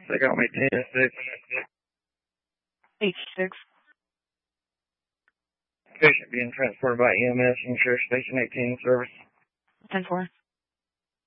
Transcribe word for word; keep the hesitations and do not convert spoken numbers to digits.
They got me ten six. H six. Patient being transported by E M S from Sheriff Station eighteen service. ten four.